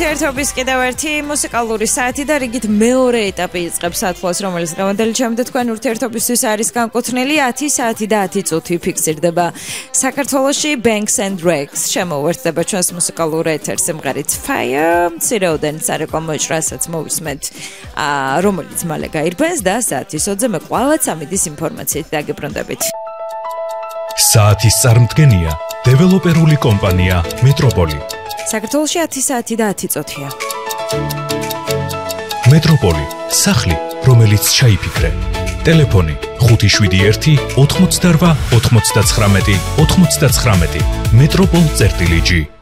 ურთიერთობის კიდევ ერთი მუსიკალური საათი და რიგით მეორე ეტაპი იწყებს ათლას, რომელიც დღევანდელი ჩემამდე თქვენ ურთიერთობისთვის არის განკუთვნილი 10 საათი და 10 წუთი ფიქსირდება საქართველოში Banks and Rex შემოვერთდება ჩვენს მუსიკალურ ეთერს სიმღერით Fire მცირეოდენ სარეკლამო ჭრასაც მოვისმენთ რომელიც მალე გაირბენს და საათის 20-ზე მე ყველაც ამიდის ინფორმაციით დაგებრუნდებით. საათის წარმდგენია დეველოპერული კომპანია მეტროპოლი. საქართველოში 10 საათი და 10 წუთია. მეტროპოლი, სახლი, რომელიც ჩაიფიქრე. ტელეფონი 571 88 99 99. მეტროპოლ.gr